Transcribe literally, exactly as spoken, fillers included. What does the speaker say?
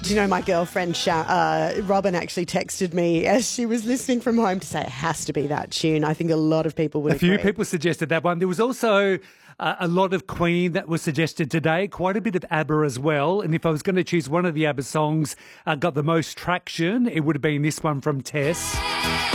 Do you know my girlfriend Sha- uh, Robin actually texted me as she was listening from home to say it has to be that tune. I think a lot of people would A agree. few people suggested that one. There was also uh, a lot of Queen that was suggested today, quite a bit of ABBA as well. And if I was going to choose one of the ABBA songs uh, got the most traction, it would have been this one from Tess.